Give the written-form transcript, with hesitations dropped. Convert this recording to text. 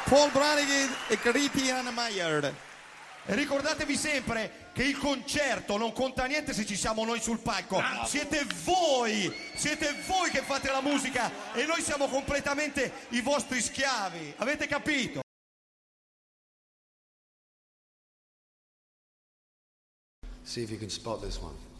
Paul Brannigan e Christian Meyer. E ricordatevi sempre che il concerto non conta niente se ci siamo noi sul palco. Siete voi che fate la musica e noi siamo completamente i vostri schiavi. Avete capito? See if you can spot this one.